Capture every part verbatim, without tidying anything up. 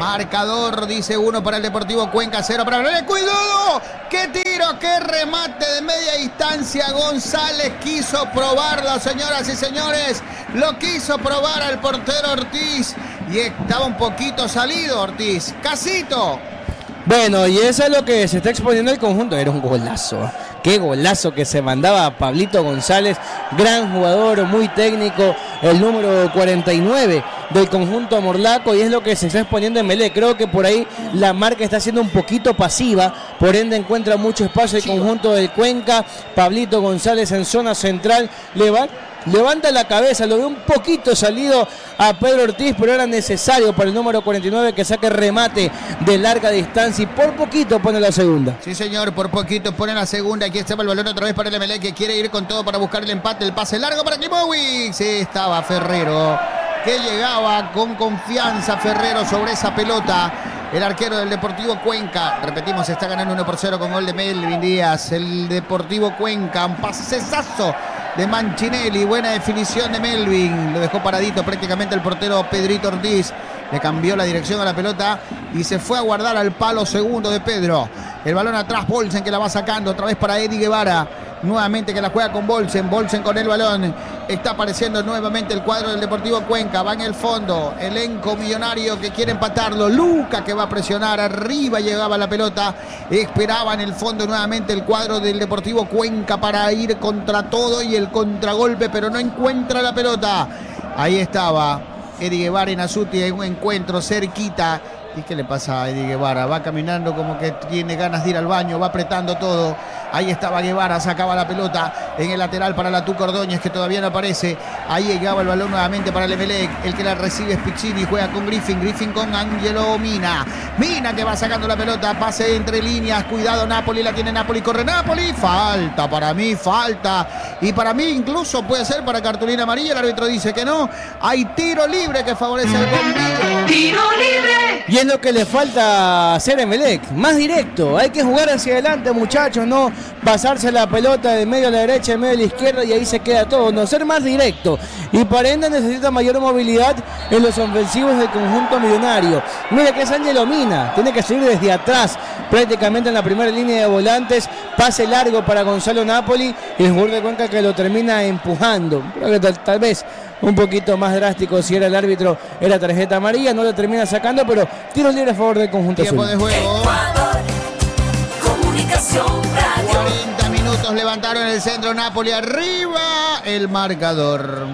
Marcador, dice uno para el Deportivo Cuenca, cero para el... ¡Cuidado! ¡Qué tiro! ¡Qué remate de media distancia! González quiso probarlo, señoras y señores. Lo quiso probar al portero Ortiz y estaba un poquito salido Ortiz. ¡Casito! Bueno, y eso es lo que se está exponiendo el conjunto. Era un golazo. Qué golazo que se mandaba Pablito González. Gran jugador, muy técnico. El número cuarenta y nueve del conjunto morlaco. Y es lo que se está exponiendo en Melé. Creo que por ahí la marca está siendo un poquito pasiva. Por ende encuentra mucho espacio el conjunto del Cuenca. Pablito González en zona central. Le va... Levanta la cabeza, lo ve un poquito salido a Pedro Ortiz, pero era necesario para el número cuarenta y nueve que saque remate de larga distancia y por poquito pone la segunda. Sí, señor, por poquito pone la segunda. Aquí estaba el balón otra vez para el Emelec, que quiere ir con todo para buscar el empate. El pase largo para Klimovic. Sí, estaba Ferrero, que llegaba con confianza Ferrero sobre esa pelota. El arquero del Deportivo Cuenca, repetimos, está ganando uno por cero con gol de Melvin Díaz. El Deportivo Cuenca, un pasesazo de Manchinelli, buena definición de Melvin, lo dejó paradito prácticamente el portero Pedrito Ortiz, le cambió la dirección a la pelota y se fue a guardar al palo segundo de Pedro. El balón atrás, Bolsen que la va sacando, otra vez para Eddie Guevara, nuevamente que la juega con Bolsen, Bolsen con el balón, está apareciendo nuevamente el cuadro del Deportivo Cuenca, va en el fondo, elenco millonario que quiere empatarlo, Luca que va a presionar, arriba llegaba la pelota, esperaba en el fondo nuevamente el cuadro del Deportivo Cuenca para ir contra todo y el contragolpe, pero no encuentra la pelota. Ahí estaba Eddie Guevara y Nasuti en un encuentro cerquita. ¿Y qué le pasa a Eddie Guevara? Va caminando como que tiene ganas de ir al baño, va apretando todo. Ahí estaba Guevara, sacaba la pelota en el lateral para la Tuca Ordóñez, que todavía no aparece. Ahí llegaba el balón nuevamente para el Emelec. El que la recibe es Piccini, juega con Griffin. Griffin con Angelo Mina. Mina que va sacando la pelota, pase entre líneas. Cuidado, Napoli, la tiene Napoli, corre Napoli. Falta para mí, falta. Y para mí incluso puede ser para cartulina amarilla. El árbitro dice que no. Hay tiro libre que favorece al bombillo. ¡Tiro libre! Y es lo que le falta hacer a Emelec, más directo, hay que jugar hacia adelante, muchachos, no pasarse la pelota de medio a la derecha, de medio a la izquierda y ahí se queda todo, no, ser más directo, y para ende necesita mayor movilidad en los ofensivos del conjunto millonario. Mira que es Angelo Mina, tiene que salir desde atrás, prácticamente en la primera línea de volantes, pase largo para Gonzalo Napoli, y el jugador de Cuenca que lo termina empujando, creo que tal, tal vez un poquito más drástico si era el árbitro, era tarjeta amarilla, no lo termina sacando, pero tiro libre a favor del conjunto Tiempo azul. de juego. Ecuador, Comunicación Radio. cuarenta minutos levantaron el centro, Napoli arriba el marcador.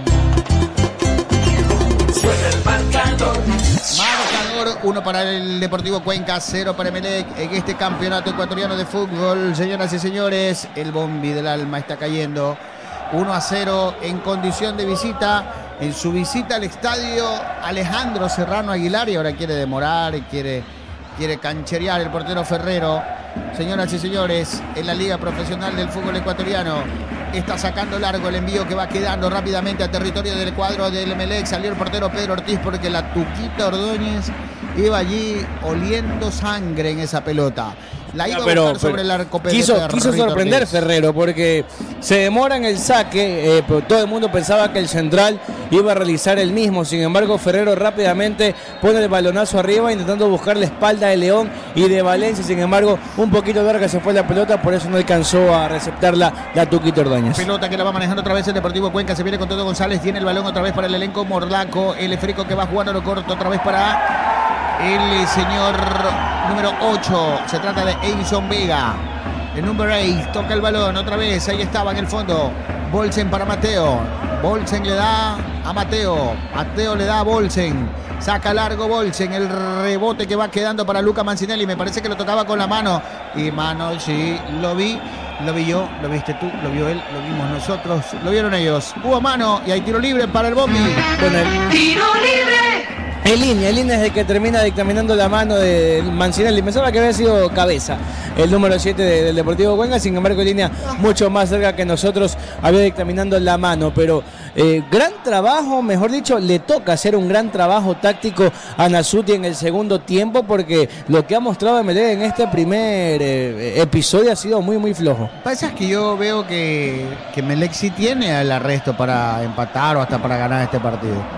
Suena el marcador. Marcador, uno para el Deportivo Cuenca, cero para Emelec en este campeonato ecuatoriano de fútbol. Señoras y señores, el bombi del alma está cayendo. uno a cero en condición de visita, en su visita al estadio Alejandro Serrano Aguilar, y ahora quiere demorar, quiere, quiere cancherear el portero Ferrero. Señoras y señores, en la Liga Profesional del Fútbol Ecuatoriano está sacando largo el envío que va quedando rápidamente a territorio del cuadro del Emelec. Salió el portero Pedro Ortiz porque la Tuquita Ordóñez iba allí oliendo sangre en esa pelota. La iba pero, a buscar sobre el arco quiso, quiso sorprender Ortiz. Ferrero porque se demora en el saque, eh, pero todo el mundo pensaba que el central iba a realizar el mismo. Sin embargo, Ferrero rápidamente pone el balonazo arriba intentando buscar la espalda de León y de Valencia. Sin embargo, un poquito larga se fue la pelota, por eso no alcanzó a receptarla la Tuquita Ordóñez. Pelota que la va manejando otra vez el Deportivo Cuenca, se viene con todo González, tiene el balón otra vez para el elenco morlaco, el esférico que va jugando lo corto otra vez para el señor número ocho, se trata de Edison Vega, el número seis, toca el balón otra vez, ahí estaba en el fondo, Bolsen para Mateo, Bolsen le da a Mateo, Mateo le da a Bolsen, saca largo Bolsen, el rebote que va quedando para Luca Mancinelli, me parece que lo tocaba con la mano, y mano, sí, lo vi, lo vi yo, lo viste tú, lo vio él, lo vimos nosotros, lo vieron ellos, hubo mano y hay tiro libre para el Bombi. Con el... ¡Tiro libre! En línea, en línea es el que termina dictaminando la mano de Mancinelli. Pensaba que había sido cabeza el número siete de, del Deportivo Cuenca, sin embargo en línea mucho más cerca que nosotros había dictaminando la mano, pero eh, gran trabajo, mejor dicho, le toca hacer un gran trabajo táctico a Nasuti en el segundo tiempo, porque lo que ha mostrado Emelec en este primer eh, episodio ha sido muy muy flojo. Pasa que yo veo que, que Emelec sí tiene el arresto para empatar o hasta para ganar este partido.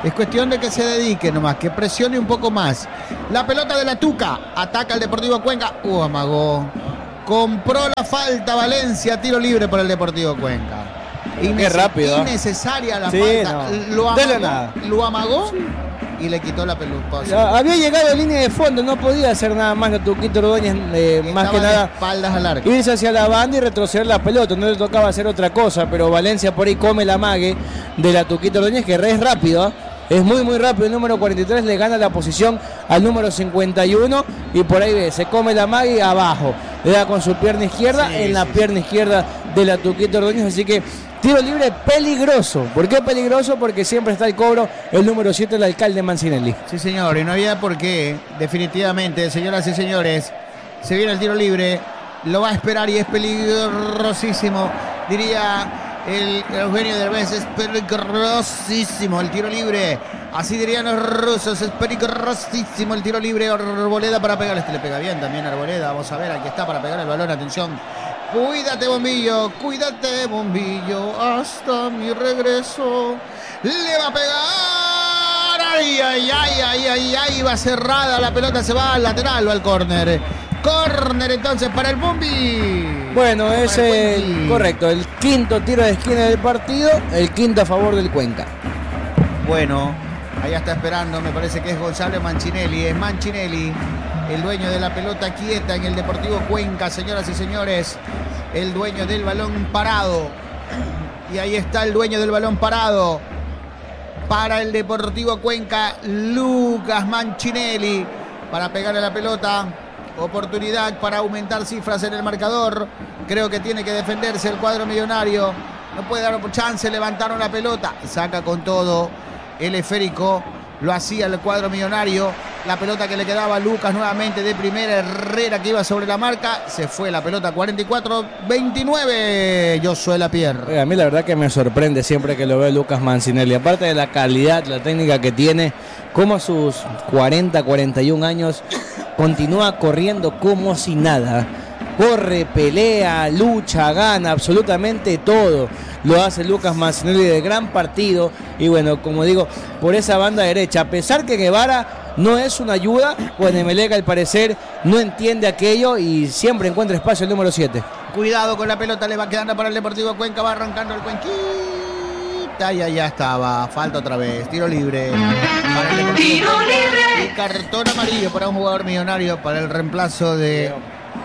Es cuestión de que se dedique nomás, que presione un poco más. La pelota de la Tuca. Ataca el Deportivo Cuenca. Uh, amagó. Compró la falta Valencia. Tiro libre para el Deportivo Cuenca. Innece- Qué rápido. Innecesaria la Sí, falta. no. Lo De la amagó. nada. Lo amagó y le quitó la pelota. Ya había llegado a línea de fondo, no podía hacer nada más la Tuquito Ordóñez, eh, más que Estaba de nada espaldas al arco. irse hacia la banda y retroceder la pelota, no le tocaba hacer otra cosa, pero Valencia por ahí come la mague de la Tuquito Ordóñez, que es rápido, ¿eh? Es muy muy rápido, el número cuarenta y tres le gana la posición al número cincuenta y uno y por ahí ve, se come la mague abajo, le da con su pierna izquierda, Sí, en la sí, pierna izquierda de la Tuquito Ordóñez, así que tiro libre peligroso. ¿Por qué peligroso? Porque siempre está el cobro el número siete, el alcalde Mancinelli. Sí, señor, y no había por qué. Definitivamente, señoras y señores, se viene el tiro libre, lo va a esperar y es peligrosísimo. Diría el Eugenio Derbez, es peligrosísimo el tiro libre. Así dirían los rusos, es peligrosísimo el tiro libre. Arboleda para pegar, este le pega bien también Arboleda. Vamos a ver, aquí está para pegar el balón, atención. Cuídate, Bombillo, cuídate, Bombillo, hasta mi regreso. Le va a pegar. Ay, ay, ay, ay, ay, ay, va cerrada la pelota, se va al lateral o al córner. Córner entonces para el Bombi. Bueno, es Para el, Bombi. correcto, el quinto tiro de esquina del partido, el quinto a favor del Cuenca. Bueno, allá está esperando, me parece que es Gonzalo Mancinelli, es Mancinelli, el dueño de la pelota quieta en el Deportivo Cuenca, señoras y señores, el dueño del balón parado. Y ahí está el dueño del balón parado para el Deportivo Cuenca, Lucas Mancinelli, para pegarle la pelota. Oportunidad para aumentar cifras en el marcador. Creo que tiene que defenderse el cuadro millonario. No puede dar chance, levantaron la pelota. Saca con todo el esférico. Lo hacía el cuadro millonario. La pelota que le quedaba a Lucas nuevamente de primera. Herrera que iba sobre la marca. Se fue la pelota cuarenta y cuatro veintinueve. Josué Lapierre. Eh, A mí la verdad que me sorprende siempre que lo veo Lucas Mancinelli. Aparte de la calidad, la técnica que tiene, como a sus cuarenta, cuarenta y un años continúa corriendo como si nada. Corre, pelea, lucha, gana, absolutamente todo lo hace Lucas Mancinelli, de gran partido. Y bueno, como digo, por esa banda derecha, a pesar que Guevara no es una ayuda, pues Emelec al parecer no entiende aquello y siempre encuentra espacio el número siete. Cuidado con la pelota, le va quedando para el Deportivo Cuenca, va arrancando el Cuenquita, ya ya estaba, falta otra vez, tiro libre para el Deportivo Tiro Cuenca. libre. Y cartón amarillo para un jugador millonario para el reemplazo de,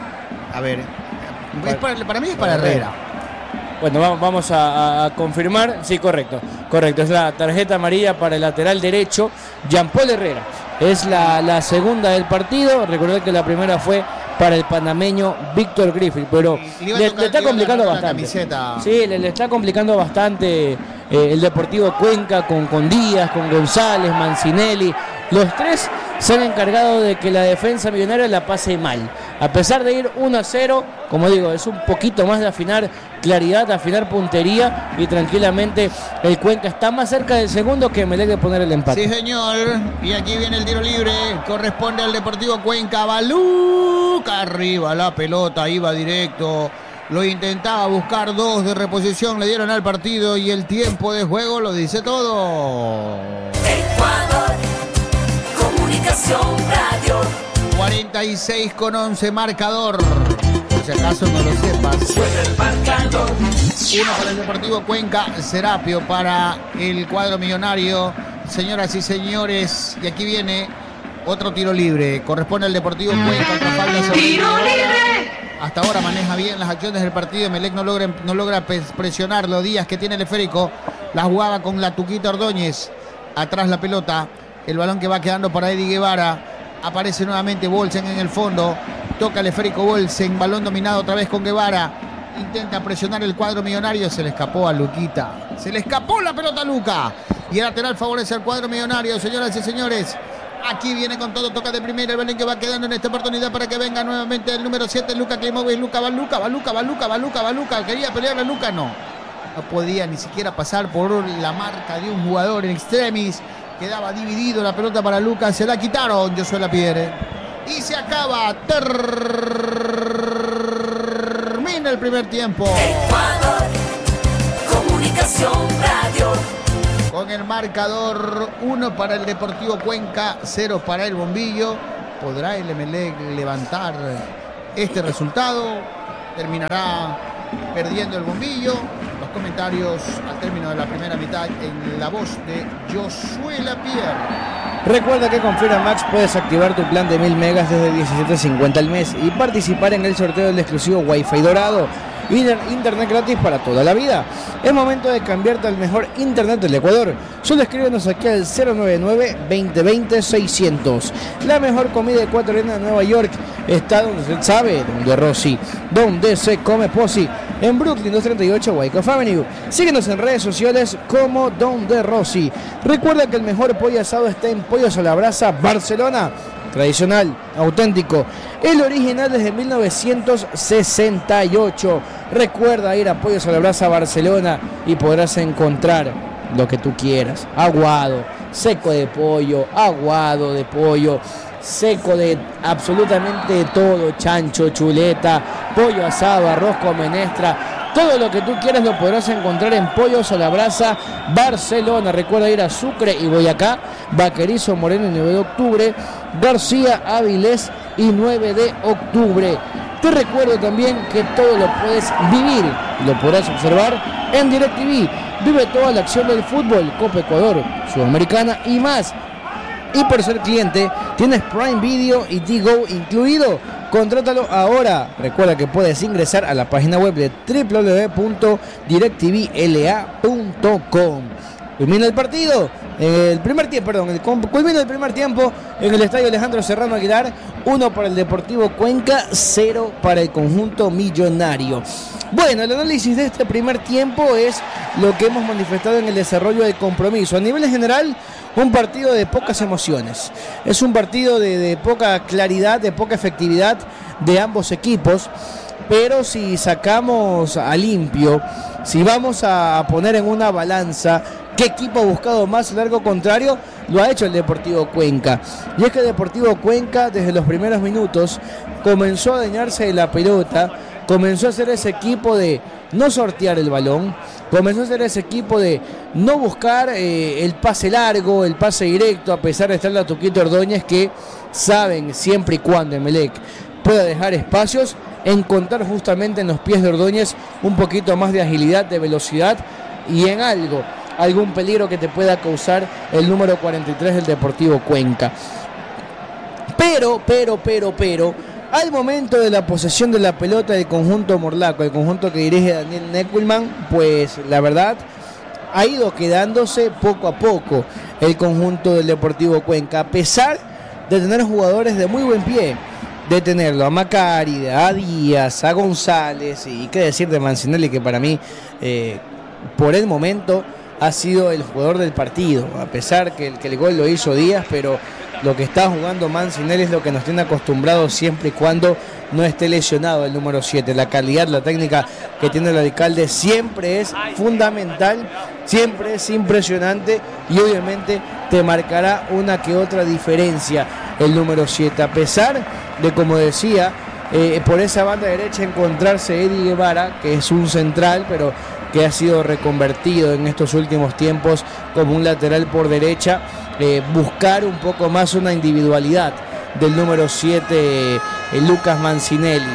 a ver, es para, para mí es para Herrera. Bueno, vamos, vamos a, a- a confirmar. Sí, correcto. Correcto. Es la tarjeta amarilla para el lateral derecho, Jean-Paul Herrera. Es la, la segunda del partido. Recordad que la primera fue para el panameño Víctor Griffith, pero Le iba a le, tocar- le está le iba a complicando agarrar la bastante. camiseta. Sí, le, le está complicando bastante eh, el Deportivo Cuenca con, con Díaz, con González, Mancinelli. Los tres se han encargado de que la defensa millonaria la pase mal. A pesar de ir uno a cero, como digo, es un poquito más de afinar claridad, de afinar puntería y tranquilamente el Cuenca está más cerca del segundo que Emelec de poner el empate. Sí, señor. Y aquí viene el tiro libre. Corresponde al Deportivo Cuenca. Baluca arriba la pelota. Iba directo. Lo intentaba buscar dos de reposición. Le dieron al partido y el tiempo de juego lo dice todo. Ecuador, Comunicación Radio. cuarenta y seis con once marcador. Por si acaso no lo sepas. Suena el marcador. Uno para el Deportivo Cuenca, Serapio para el cuadro millonario. Señoras y señores, y aquí viene otro tiro libre. Corresponde al Deportivo Cuenca. Otra falta sobre Tiro Guevara. libre. Hasta ahora maneja bien las acciones del partido. Emelec no logra, no logra pes- presionarlo. Díaz, que tiene el esférico, la jugaba con la Tuquita Ordóñez. Atrás la pelota. El balón que va quedando para Eddie Guevara. Aparece nuevamente Bolsen en el fondo. Toca el esférico Bolsen. Balón dominado otra vez con Guevara. Intenta presionar el cuadro millonario. Se le escapó a Luquita. Se le escapó la pelota a Luca. Y el lateral favorece al cuadro millonario. Señoras y señores, aquí viene con todo. Toca de primera el balón que va quedando en esta oportunidad para que venga nuevamente el número siete. Luca Klimovic. Luca va Luca, va Luca, va Luca, va Luca, va Luca. Quería pelearle a Luca, no. No podía ni siquiera pasar por la marca de un jugador en extremis. Quedaba dividido la pelota para Lucas. Se la quitaron, Josué Lapierre. Y se acaba. Termina el primer tiempo. Ecuador, Comunicación Radio. Con el marcador uno para el Deportivo Cuenca, cero para el Bombillo. ¿Podrá el Emelec levantar este resultado? ¿Terminará perdiendo el Bombillo? Los comentarios al término de la primera mitad en la voz de Josué Lapierre. Recuerda que con Fibra Max puedes activar tu plan de mil megas desde diecisiete cincuenta al mes y participar en el sorteo del exclusivo Wi-Fi dorado. Internet gratis para toda la vida. Es momento de cambiarte al mejor internet del Ecuador. Solo escríbenos aquí al cero noventa y nueve, veinte veinte, seiscientos. La mejor comida ecuatoriana de Nueva York está donde usted sabe, donde Rossi, donde se come Posi, en Brooklyn doscientos treinta y ocho Wyckoff Avenue. Síguenos en redes sociales como Donde Rossi. Recuerda que el mejor pollo asado está en Pollos a la Brasa Barcelona. Tradicional, auténtico, el original desde mil novecientos sesenta y ocho. Recuerda ir a Pollos a la Brasa Barcelona y podrás encontrar lo que tú quieras. Aguado, seco de pollo, aguado de pollo, seco de absolutamente todo, chancho, chuleta, pollo asado, arroz con menestra. Todo lo que tú quieras lo podrás encontrar en Pollos a la Brasa Barcelona. Recuerda ir a Sucre y Boyacá, Vaquerizo, Moreno y nueve de octubre, García, Avilés y nueve de octubre. Te recuerdo también que todo lo puedes vivir y lo podrás observar en DirecTV. Vive toda la acción del fútbol, Copa Ecuador, Sudamericana y más. Y por ser cliente, tienes Prime Video y Tigo incluido. Contrátalo ahora. Recuerda que puedes ingresar a la página web de doble u doble u doble u punto directivl a punto com. Culmina el partido, el primer tiempo, perdón, el, culmina el primer tiempo en el estadio Alejandro Serrano Aguilar, uno para el Deportivo Cuenca, cero para el conjunto millonario. Bueno, el análisis de este primer tiempo es lo que hemos manifestado en el desarrollo del compromiso. A nivel general, un partido de pocas emociones. Es un partido de, de poca claridad, de poca efectividad de ambos equipos. Pero si sacamos a limpio, si vamos a poner en una balanza qué equipo ha buscado más el largo contrario, lo ha hecho el Deportivo Cuenca. Y es que el Deportivo Cuenca desde los primeros minutos comenzó a dañarse de la pelota, comenzó a ser ese equipo de no sortear el balón, comenzó a ser ese equipo de no buscar eh, el pase largo, el pase directo, a pesar de estar la Tuquito Ordóñez, que saben siempre y cuando Emelec pueda dejar espacios, encontrar justamente en los pies de Ordóñez un poquito más de agilidad, de velocidad y en algo, algún peligro que te pueda causar el número cuarenta y tres del Deportivo Cuenca. Pero, pero, pero, pero, al momento de la posesión de la pelota del conjunto morlaco, el conjunto que dirige Daniel Neckelman, pues la verdad ha ido quedándose poco a poco el conjunto del Deportivo Cuenca, a pesar de tener jugadores de muy buen pie, de tenerlo a Macari, a Díaz, a González y qué decir de Mancinelli, que para mí eh, por el momento ha sido el jugador del partido, a pesar que el, que el gol lo hizo Díaz, pero lo que está jugando Mancinelli es lo que nos tiene acostumbrados siempre y cuando no esté lesionado el número siete. La calidad, la técnica que tiene el alcalde siempre es fundamental, siempre es impresionante y obviamente te marcará una que otra diferencia el número siete, a pesar de, como decía, eh, por esa banda derecha encontrarse Eddie Guevara, que es un central, pero que ha sido reconvertido en estos últimos tiempos como un lateral por derecha, eh, buscar un poco más una individualidad del número siete, eh, Lucas Mancinelli.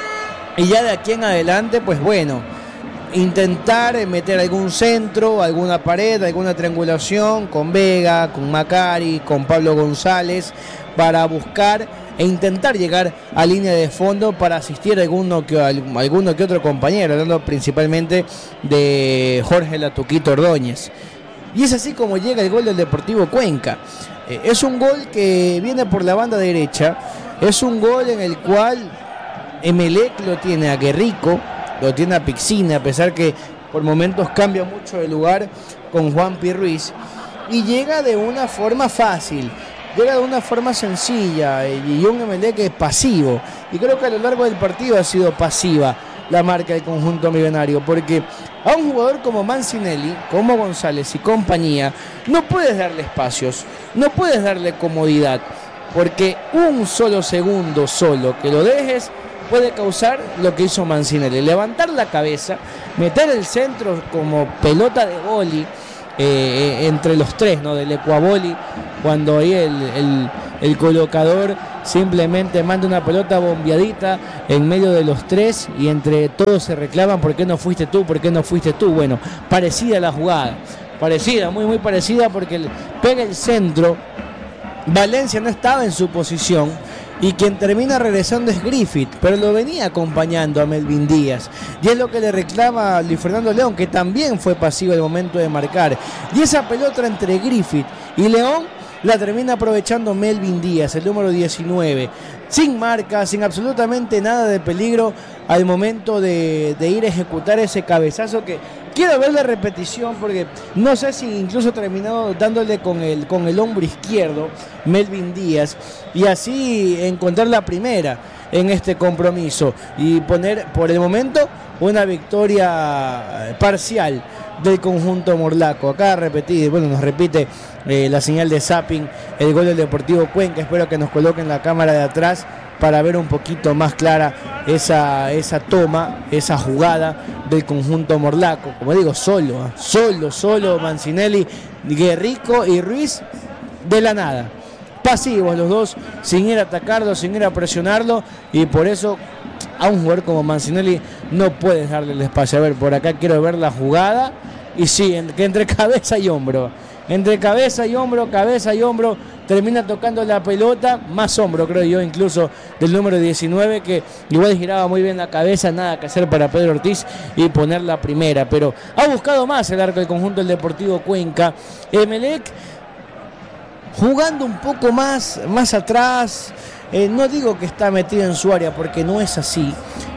Y ya de aquí en adelante, pues bueno, intentar meter algún centro, alguna pared, alguna triangulación con Vega, con Macari, con Pablo González, para buscar e intentar llegar a línea de fondo para asistir a alguno que, a alguno que otro compañero, hablando principalmente de Jorge La Tuquito Ordóñez. Y es así como llega el gol del Deportivo Cuenca. Eh, es un gol que viene por la banda derecha, es un gol en el cual Emelec lo tiene a Guerrico, lo tiene a Pixina, a pesar que por momentos cambia mucho de lugar con Juan Pi Ruiz, y llega de una forma fácil, llega de una forma sencilla, y un Emelec pasivo, y creo que a lo largo del partido ha sido pasiva la marca del conjunto millonario, porque a un jugador como Mancinelli, como González y compañía, no puedes darle espacios, no puedes darle comodidad, porque un solo segundo solo que lo dejes puede causar lo que hizo Mancinelli, levantar la cabeza, meter el centro como pelota de boli eh, entre los tres, ¿no? Del Ecuaboli, cuando ahí el, el, el colocador simplemente manda una pelota bombeadita en medio de los tres y entre todos se reclaman ¿por qué no fuiste tú? ¿Por qué no fuiste tú? Bueno, parecida la jugada, parecida, muy muy parecida porque pega el centro, Valencia no estaba en su posición y quien termina regresando es Griffith, pero lo venía acompañando a Melvin Díaz y es lo que le reclama a Luis Fernando León, que también fue pasivo al momento de marcar, y esa pelota entre Griffith y León la termina aprovechando Melvin Díaz, el número diecinueve, sin marca, sin absolutamente nada de peligro al momento de, de ir a ejecutar ese cabezazo que quiero ver la repetición porque no sé si incluso terminó dándole con el, con el hombro izquierdo Melvin Díaz y así encontrar la primera en este compromiso y poner por el momento una victoria parcial del conjunto morlaco. Acá repetir, bueno, nos repite eh, la señal de zapping, el gol del Deportivo Cuenca. Espero que nos coloquen la cámara de atrás para ver un poquito más clara esa, esa toma, esa jugada del conjunto morlaco. Como digo, solo, solo, solo Mancinelli, Guerrico y Ruiz de la nada. Pasivos los dos, sin ir a atacarlo, sin ir a presionarlo, y por eso a un jugador como Mancinelli no puedes darle el espacio. A ver, por acá quiero ver la jugada, y sí, en, que entre cabeza y hombro, entre cabeza y hombro, cabeza y hombro, termina tocando la pelota, más hombro creo yo incluso del número diecinueve, que igual giraba muy bien la cabeza, nada que hacer para Pedro Ortiz y poner la primera, pero ha buscado más el arco del conjunto del Deportivo Cuenca. Emelec jugando un poco más, más atrás, eh, no digo que está metido en su área porque no es así,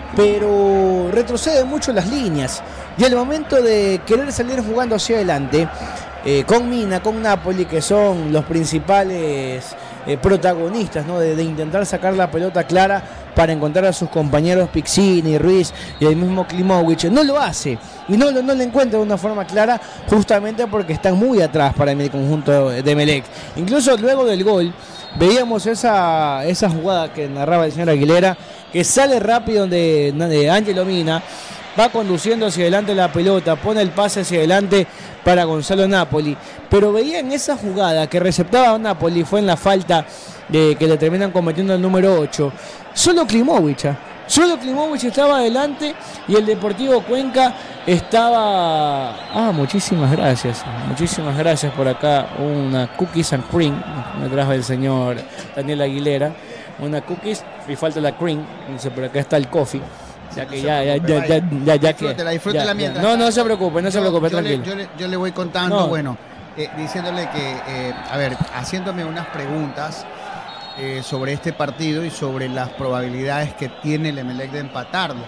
pero retrocede mucho las líneas y al momento de querer salir jugando hacia adelante, eh, con Mina, con Napoli, que son los principales eh, protagonistas, ¿no? de, de intentar sacar la pelota clara para encontrar a sus compañeros Piccini, Ruiz y el mismo Klimovic, no lo hace y no, no le encuentra de una forma clara justamente porque están muy atrás para el conjunto de Emelec. Incluso luego del gol veíamos esa, esa jugada que narraba el señor Aguilera, que sale rápido de, de Ángelo Mina, va conduciendo hacia adelante la pelota, pone el pase hacia adelante para Gonzalo Napoli, pero veía en esa jugada que receptaba a Napoli, fue en la falta de, que le terminan cometiendo el número ocho, solo Klimovic, ¿eh? solo Klimovic estaba adelante y el Deportivo Cuenca estaba... Ah, muchísimas gracias, muchísimas gracias por acá, una cookies and cream, me trajo el señor Daniel Aguilera, una cookies y falta la cream, entonces por acá está el coffee. Ya que ya, ya, ya, ya, ya, ya que. Disfrútela, disfrútela ya, mientras. No, no se preocupe, no yo, se preocupe, yo tranquilo. Le, yo, le, yo le voy contando, no. bueno, eh, diciéndole que, eh, a ver, haciéndome unas preguntas eh, sobre este partido y sobre las probabilidades que tiene el Emelec de empatarlo.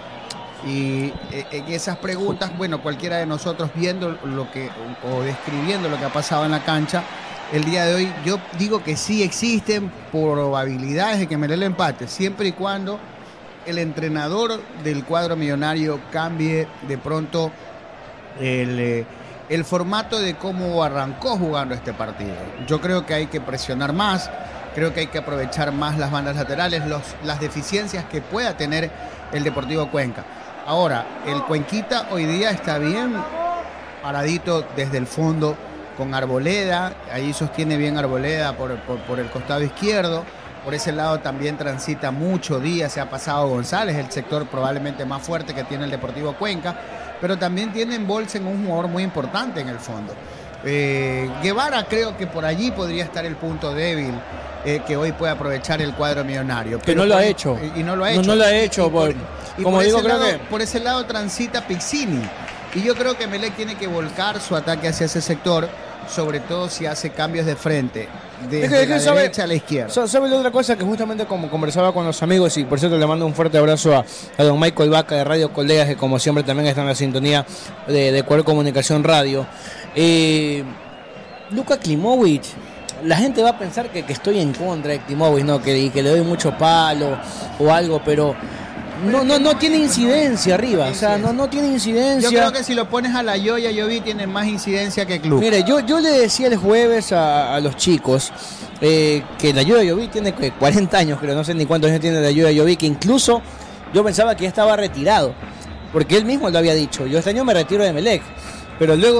Y eh, en esas preguntas, bueno, cualquiera de nosotros viendo lo que, o, o describiendo lo que ha pasado en la cancha, el día de hoy, yo digo que sí existen probabilidades de que Emelec lo empate, siempre y cuando el entrenador del cuadro millonario cambie de pronto el, el formato de cómo arrancó jugando este partido. Yo creo que hay que presionar más, creo que hay que aprovechar más las bandas laterales, los, las deficiencias que pueda tener el Deportivo Cuenca. Ahora, el Cuenquita hoy día está bien paradito desde el fondo con Arboleda, ahí sostiene bien Arboleda por, por, por el costado izquierdo. Por ese lado también transita mucho Díaz, se ha pasado González, el sector probablemente más fuerte que tiene el Deportivo Cuenca, pero también tiene en Bolsen un jugador muy importante en el fondo. Eh, Guevara creo que por allí podría estar el punto débil eh, que hoy puede aprovechar el cuadro millonario. Que no lo ha hecho. Y no lo ha hecho. No, no lo ha hecho. Y, por, por, y como por digo, ese creo lado, que... por ese lado transita Piccini. Y yo creo que Emelec tiene que volcar su ataque hacia ese sector, sobre todo si hace cambios de frente, desde es que, es que la sabe, derecha a la izquierda. ¿Sabe la otra cosa? Que justamente como conversaba con los amigos, y por cierto le mando un fuerte abrazo a, a don Michael Vaca de Radio Colegas, que como siempre también está en la sintonía de, de Ecuador Comunicación Radio. Eh, Luka Klimovic, la gente va a pensar que, que estoy en contra de Klimovic, ¿no? que, que le doy mucho palo o algo, pero... No, no, no tiene incidencia arriba, o sea, no, no tiene incidencia. Yo creo que si lo pones a la Yoya Yovi tiene más incidencia que Club. Mire, yo, yo le decía el jueves a, a los chicos eh, que la Yoya Yovi tiene cuarenta años, creo, no sé ni cuántos años tiene la Yoya Yovi, que incluso yo pensaba que ya estaba retirado, porque él mismo lo había dicho, yo este año me retiro de Emelec, pero luego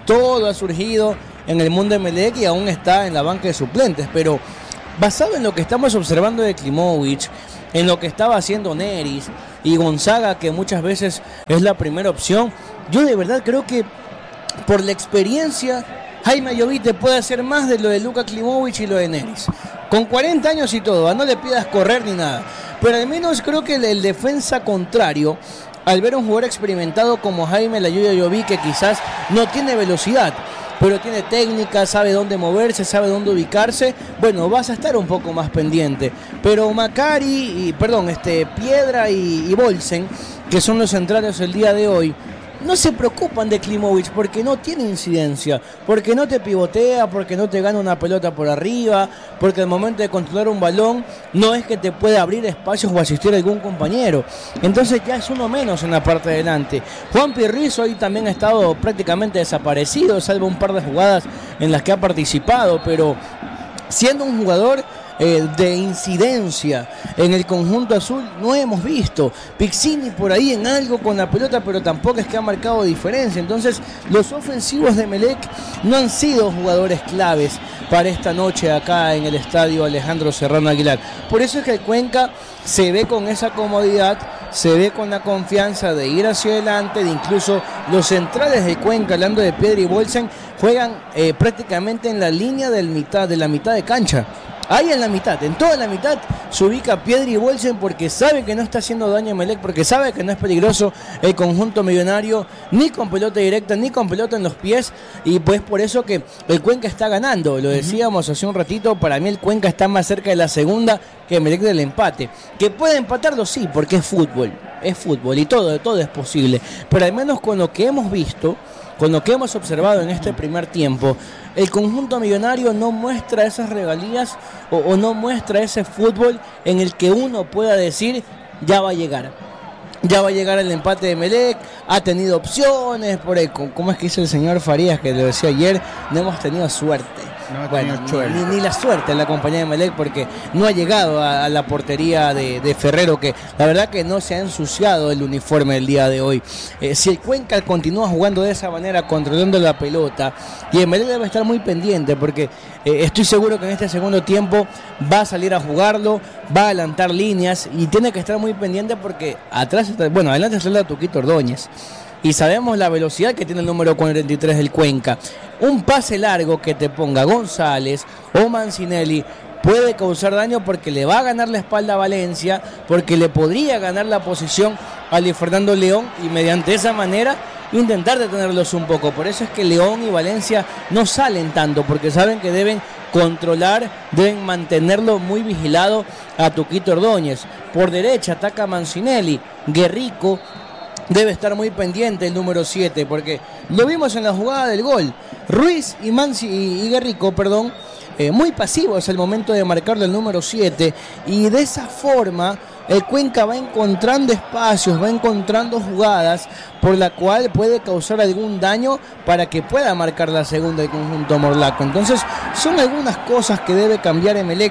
todo ha surgido en el mundo de Emelec y aún está en la banca de suplentes, pero basado en lo que estamos observando de Klimovic, en lo que estaba haciendo Neris y Gonzaga, que muchas veces es la primera opción, yo de verdad creo que por la experiencia Jaime Ayovite puede hacer más de lo de Luka Klimovic y lo de Neris. Con cuarenta años y todo, no le pidas correr ni nada, pero al menos creo que el, el defensa contrario, al ver un jugador experimentado como Jaime Ayovite, que quizás no tiene velocidad, pero tiene técnica, sabe dónde moverse, sabe dónde ubicarse, bueno, vas a estar un poco más pendiente. Pero Macari, y, perdón, este Piedra y, y Bolsen, que son los centrales el día de hoy, no se preocupan de Klimovic porque no tiene incidencia, porque no te pivotea, porque no te gana una pelota por arriba, porque al momento de controlar un balón no es que te pueda abrir espacios o asistir a algún compañero. Entonces ya es uno menos en la parte de adelante. Juan Pirrizo hoy también ha estado prácticamente desaparecido, salvo un par de jugadas en las que ha participado, pero siendo un jugador Eh, de incidencia en el conjunto azul no hemos visto. Piccini por ahí en algo con la pelota, pero tampoco es que ha marcado diferencia. Entonces los ofensivos de Emelec no han sido jugadores claves para esta noche acá en el estadio Alejandro Serrano Aguilar. Por eso es que el Cuenca se ve con esa comodidad, se ve con la confianza de ir hacia adelante, de incluso los centrales de Cuenca, hablando de Piedra y Bolsen, juegan eh, prácticamente en la línea del mitad, de la mitad de cancha. Ahí en la mitad, en toda la mitad se ubica Piedra y Bolsen porque sabe que no está haciendo daño a Emelec, porque sabe que no es peligroso el conjunto millonario, ni con pelota directa, ni con pelota en los pies, y pues por eso que el Cuenca está ganando. Lo decíamos hace un ratito, para mí el Cuenca está más cerca de la segunda que Emelec del empate. Que puede empatarlo, sí, porque es fútbol, es fútbol y todo, todo es posible, pero al menos con lo que hemos visto, con lo que hemos observado en este primer tiempo, el conjunto millonario no muestra esas regalías o, o no muestra ese fútbol en el que uno pueda decir, ya va a llegar. Ya va a llegar el empate de Emelec, ha tenido opciones, por ahí, ¿cómo es que dice el señor Farías, que lo decía ayer? No hemos tenido suerte. No bueno, ni, ni la suerte en la compañía de Emelec, porque no ha llegado a, a la portería de, de Ferrero, que la verdad que no se ha ensuciado el uniforme el día de hoy. Eh, si el Cuenca continúa jugando de esa manera, controlando la pelota, y Emelec debe estar muy pendiente, porque eh, estoy seguro que en este segundo tiempo va a salir a jugarlo, va a adelantar líneas, y tiene que estar muy pendiente porque atrás está, bueno, adelante está el Tuquito Ordóñez. Y sabemos la velocidad que tiene el número cuarenta y tres del Cuenca. Un pase largo que te ponga González o Mancinelli puede causar daño porque le va a ganar la espalda a Valencia, porque le podría ganar la posición a Luis Fernando León y mediante esa manera intentar detenerlos un poco. Por eso es que León y Valencia no salen tanto, porque saben que deben controlar, deben mantenerlo muy vigilado a Tuquito Ordóñez. Por derecha ataca Mancinelli, Guerrico debe estar muy pendiente el número siete, porque lo vimos en la jugada del gol. Ruiz y, Manci, y Guerrico, perdón, eh, muy pasivos al momento de marcarle el número siete, y de esa forma el Cuenca va encontrando espacios, va encontrando jugadas por la cual puede causar algún daño para que pueda marcar la segunda del conjunto morlaco. Entonces son algunas cosas que debe cambiar Emelec.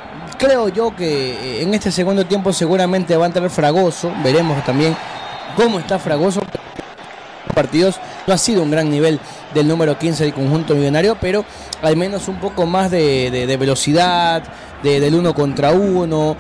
Creo yo que en este segundo tiempo seguramente va a entrar Fragoso, veremos también cómo está Fragoso. Partidos no ha sido un gran nivel del número quince del conjunto millonario, pero al menos un poco más de, de, de velocidad, de, del uno contra uno,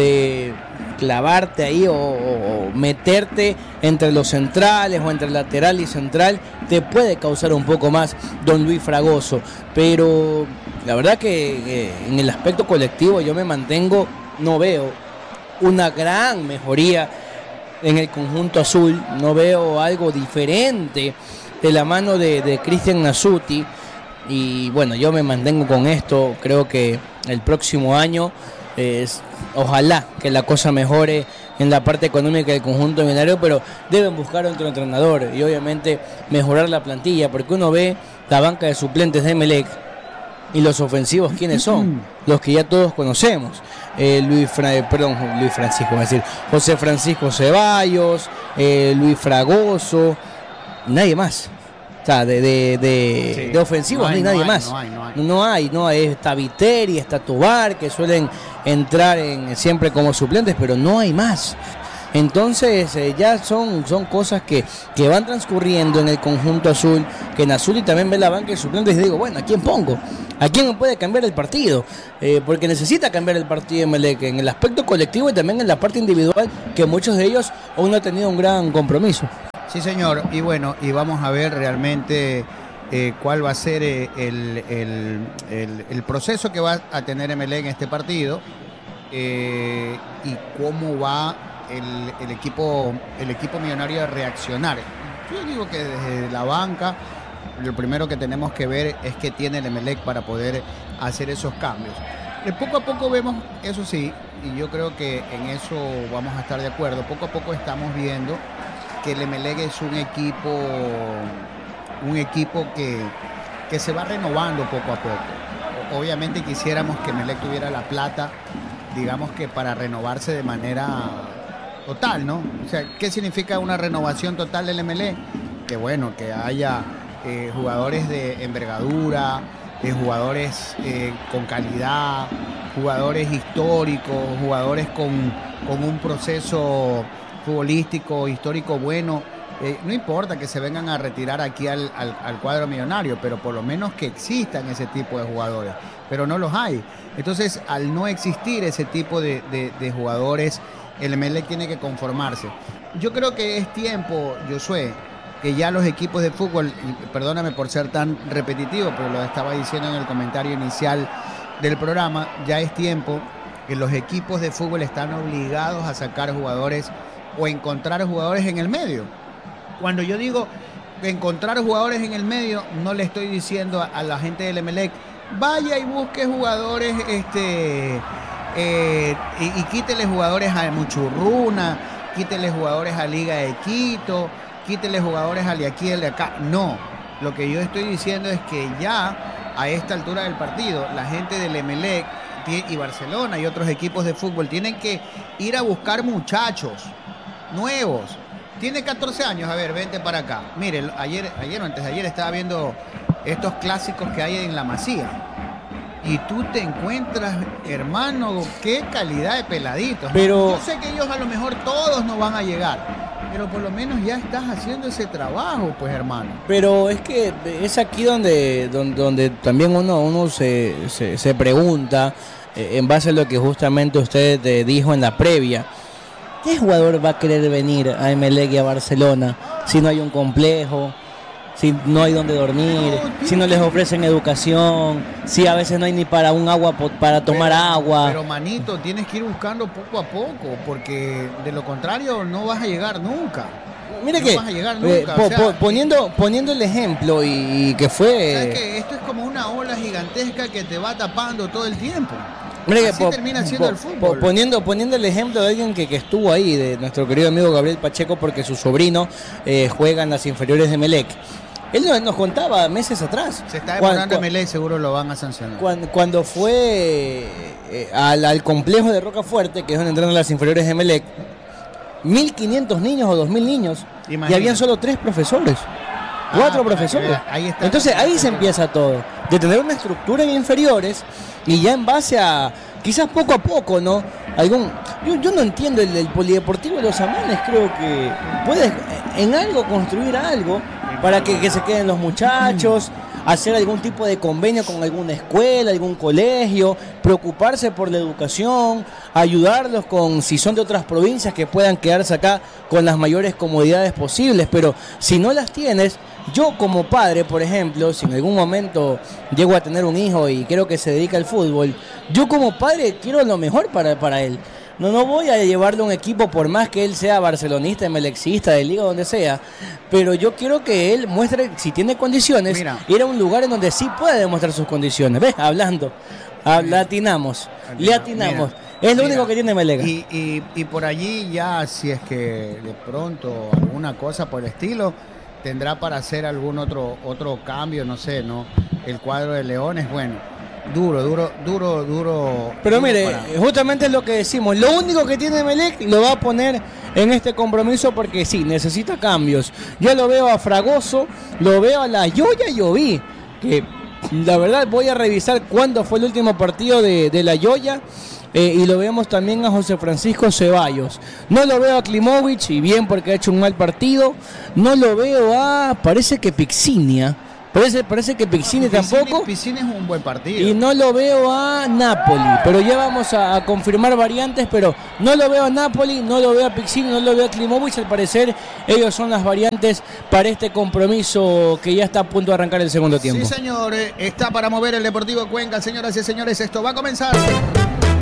de clavarte ahí o, o meterte entre los centrales o entre lateral y central, te puede causar un poco más don Luis Fragoso. Pero la verdad que eh, en el aspecto colectivo yo me mantengo, no veo una gran mejoría en el conjunto azul, no veo algo diferente de la mano de, de Cristian Nasuti, y bueno, yo me mantengo con esto. Creo que el próximo año es, ojalá que la cosa mejore en la parte económica del conjunto millonario, pero deben buscar otro entrenador y obviamente mejorar la plantilla, porque uno ve la banca de suplentes de Emelec y los ofensivos, ¿quiénes son? Los que ya todos conocemos. Eh, Luis, Fra- perdón, Luis Francisco, es decir, José Francisco Ceballos, eh, Luis Fragoso, nadie más. O sea, de, de, de, sí. de ofensivos no hay, no hay nadie no hay, más. No hay, no hay. No hay, no hay. Está Viteri, está Tobar, que suelen entrar en, siempre como suplentes, pero no hay más. Entonces eh, ya son, son cosas que, que van transcurriendo en el conjunto azul, que en azul y también ve la banca y suplentes y digo, bueno, ¿a quién pongo? ¿A quién me puede cambiar el partido? Eh, porque necesita cambiar el partido Emelec en el aspecto colectivo y también en la parte individual, que muchos de ellos aún no han tenido un gran compromiso. Sí, señor, y bueno, y vamos a ver realmente eh, cuál va a ser eh, el, el, el, el proceso que va a tener Emelec en este partido eh, y cómo va el, el, equipo, el equipo millonario a reaccionar. Yo digo que desde la banca lo primero que tenemos que ver es qué tiene el Emelec para poder hacer esos cambios. De poco a poco vemos, eso sí, y yo creo que en eso vamos a estar de acuerdo, poco a poco estamos viendo que el Emelec es un equipo, un equipo que, que se va renovando poco a poco. Obviamente quisiéramos que Emelec tuviera la plata, digamos que para renovarse de manera total, ¿no? O sea, ¿qué significa una renovación total del Emelec? Que bueno, que haya eh, jugadores de envergadura, eh, jugadores eh, con calidad, jugadores históricos, jugadores con, con un proceso futbolístico, histórico bueno. Eh, no importa que se vengan a retirar aquí al, al, al cuadro millonario, pero por lo menos que existan ese tipo de jugadores, pero no los hay. Entonces, al no existir ese tipo de, de, de jugadores, el Emelec tiene que conformarse. Yo creo que es tiempo, Josué, que ya los equipos de fútbol, y perdóname por ser tan repetitivo, pero lo estaba diciendo en el comentario inicial del programa, ya es tiempo que los equipos de fútbol están obligados a sacar jugadores o encontrar jugadores en el medio. Cuando yo digo encontrar jugadores en el medio, no le estoy diciendo a, a la gente del Emelec, vaya y busque jugadores este, eh, y, y quítele jugadores a Muchurruna, quítele jugadores a Liga de Quito, quítele jugadores al de aquí y al de acá. No, lo que yo estoy diciendo es que ya a esta altura del partido, la gente del Emelec y Barcelona y otros equipos de fútbol tienen que ir a buscar muchachos nuevos. Tiene catorce años, a ver, vente para acá. Mire, ayer, ayer o antes de ayer estaba viendo estos clásicos que hay en La Masía. Y tú te encuentras, hermano, qué calidad de peladitos. Pero yo sé que ellos a lo mejor todos no van a llegar, pero por lo menos ya estás haciendo ese trabajo, pues, hermano. Pero es que es aquí donde, donde, donde también uno, uno se, se, se pregunta, eh, en base a lo que justamente usted eh, dijo en la previa, ¿qué jugador va a querer venir a Emelec y a Barcelona si no hay un complejo, si no hay donde dormir, no, si no les ofrecen educación, si a veces no hay ni para un agua para tomar pero, agua? Pero manito, tienes que ir buscando poco a poco, porque de lo contrario no vas a llegar nunca. Mire no que vas a llegar nunca, eh, po, o sea, po, poniendo, poniendo el ejemplo y, y que fue... ¿sabes qué? Esto es como una ola gigantesca que te va tapando todo el tiempo. Mire Así que po, termina siendo po, el fútbol. Po, poniendo, poniendo el ejemplo de alguien que, que estuvo ahí, de nuestro querido amigo Gabriel Pacheco, porque su sobrino eh, juega en las inferiores de Emelec. Él nos, nos contaba meses atrás. Se está demorando Emelec, seguro lo van a sancionar. Cuando, cuando fue eh, al, al complejo de Rocafuerte, que es donde entrenan las inferiores de Emelec, mil quinientos niños o dos mil niños, Imagínate. Y habían solo tres profesores. Cuatro ah, profesores. Ahí está. Entonces ahí se empieza todo. De tener una estructura en inferiores y ya en base a, quizás poco a poco, ¿no? Algún, yo, yo no entiendo el, el polideportivo de los Amanes, creo que puedes en algo construir algo para que, que se queden los muchachos, hacer algún tipo de convenio con alguna escuela, algún colegio, preocuparse por la educación, ayudarlos con, si son de otras provincias, que puedan quedarse acá con las mayores comodidades posibles, pero si no las tienes, yo como padre, por ejemplo, si en algún momento llego a tener un hijo y creo que se dedica al fútbol, yo como padre quiero lo mejor para, para él. No, no voy a llevarle un equipo por más que él sea barcelonista, emelexista, de liga, donde sea, pero yo quiero que él muestre, si tiene condiciones, Mira. ir a un lugar en donde sí pueda demostrar sus condiciones. ¿Ves? Hablando, le atinamos, le atinamos. Mira. Es lo Mira, único que tiene Emelec. Y, y, y por allí ya, si es que de pronto alguna cosa por el estilo, tendrá para hacer algún otro otro cambio, no sé, ¿no? El cuadro de Leones, bueno, duro, duro, duro, duro. Pero duro mire, para... justamente es lo que decimos, lo único que tiene Emelec lo va a poner en este compromiso porque sí, necesita cambios. Ya lo veo a Fragoso, lo veo a la Yoya y Oví, que la verdad voy a revisar cuándo fue el último partido de, de la Yoya eh, y lo vemos también a José Francisco Ceballos. No lo veo a Klimovic, y bien porque ha hecho un mal partido. No lo veo a, parece que Pixinia. Parece, parece que Piccini tampoco. Piccini es un buen partido. Y no lo veo a Napoli. Pero ya vamos a, a confirmar variantes. Pero no lo veo a Napoli, no lo veo a Piccini, no lo veo a Klimovic. Al parecer, ellos son las variantes para este compromiso que ya está a punto de arrancar el segundo tiempo. Sí, señor. Está para mover el Deportivo Cuenca, señoras y señores. Esto va a comenzar.